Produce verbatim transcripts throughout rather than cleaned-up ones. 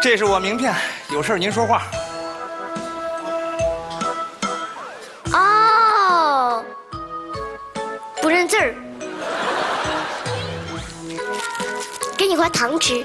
这是我名片，有事您说话。 哦，不认字儿，给你块糖吃。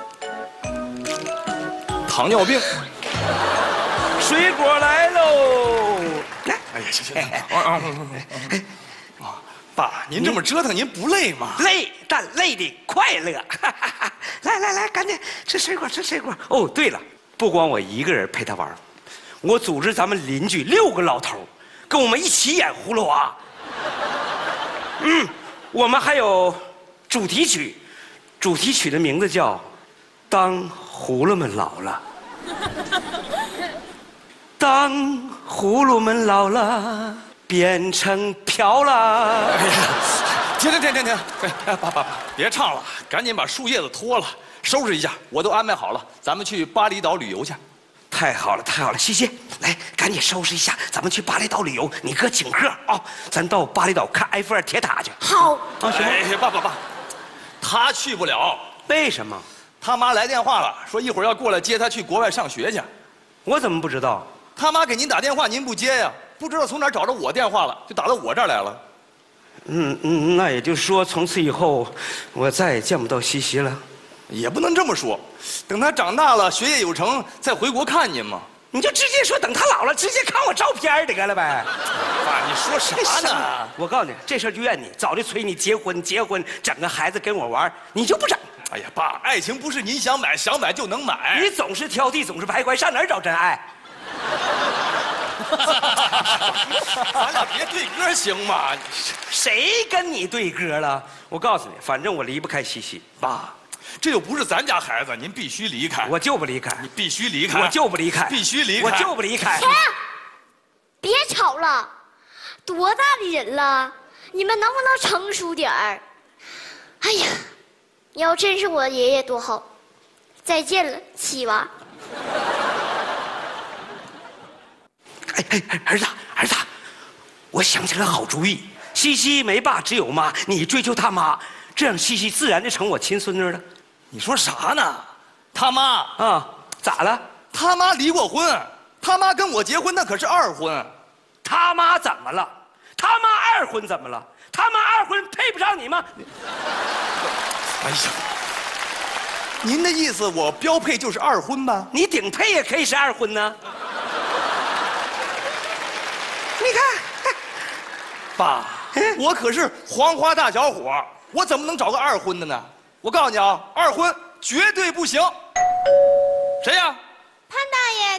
糖尿病。水果来喽！来，哎呀，行行行，啊啊啊！爸，您这么折腾，您不累吗？ 累，但累的快乐。来来来，赶紧吃水果，吃水果。哦，对了，不光我一个人陪他玩，我组织咱们邻居六个老头，跟我们一起演葫芦娃。嗯，我们还有主题曲，主题曲的名字叫《当葫芦们老了》。当葫芦们老了，变成瓢了。 哎呀，停停停停停！哎，爸爸爸，别唱了，赶紧把树叶子脱了，收拾一下，我都安排好了，咱们去巴厘岛旅游去。 太好了，太好了，西西，来，赶紧收拾一下，咱们去巴厘岛旅游。你哥请客啊、哦，咱到巴厘岛看埃菲尔铁塔去。 好。 啊，行。哎，爸爸爸，他去不了。 为什么？ 他妈来电话了，说一会儿要过来接他去国外上学去。 我怎么不知道？ 他妈给您打电话，您不接呀？不知道从哪儿找着我电话了，就打到我这儿来了。 嗯嗯，那也就是说，从此以后，我再也见不到西西了。 也不能这么说，等他长大了，学业有成，再回国看您嘛。 你就直接说，等他老了，直接看我照片得了呗。 爸，你说啥呢？ 我告诉你，这事儿就怨你，早就催你结婚，结婚，整个孩子跟我玩，你就不整。 哎呀，爸，爱情不是您想买想买就能买。 你总是挑剔，总是排怪，上哪儿找真爱？ 咱俩别对歌行吗？ 谁跟你对歌了？我告诉你，反正我离不开西西。 爸，这又不是咱家孩子，您必须离开。 我就不离开。 你必须离开。 我就不离开。 必须离开。 我就不离开。 停！别吵了，多大的人了，你们能不能成熟点儿？哎呀，你要真是我爷爷多好。再见了，七娃。 哎哎哎，儿子儿子，我想起了好主意。西西没爸只有妈，你追求他妈，这样西西自然就成我亲孙女了。 你说啥呢？他妈啊，咋了？ 他妈离过婚，他妈跟我结婚那可是二婚。 他妈怎么了？他妈二婚怎么了？他妈二婚配不上你吗？ 哎呀，您的意思我标配就是二婚吧？ 你顶配也可以是二婚呢。你看， 爸，我可是黄花大小伙，我怎么能找个二婚的呢？我告诉你啊，二婚绝对不行。谁呀？